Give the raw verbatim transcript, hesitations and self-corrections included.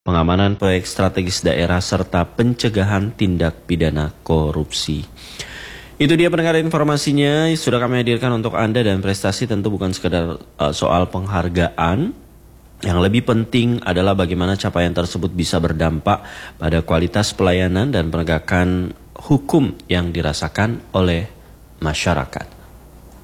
pengamanan proyek strategis daerah, serta pencegahan tindak pidana korupsi. Itu dia pendengar informasinya, sudah kami hadirkan untuk Anda, dan prestasi tentu bukan sekedar uh, soal penghargaan. Yang lebih penting adalah bagaimana capaian tersebut bisa berdampak pada kualitas pelayanan dan penegakan hukum yang dirasakan oleh masyarakat.